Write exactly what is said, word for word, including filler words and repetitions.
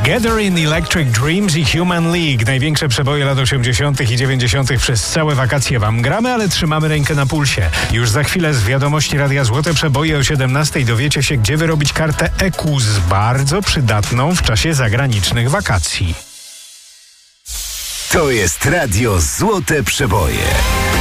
Gathering, Electric Dreams i Human League. Największe przeboje lat osiemdziesiątych i dziewięćdziesiątych przez całe wakacje wam gramy, ale trzymamy rękę na pulsie. Już za chwilę z wiadomości Radia Złote Przeboje o siedemnastej dowiecie się, gdzie wyrobić kartę E Q S, bardzo przydatną w czasie zagranicznych wakacji. To jest Radio Złote Przeboje.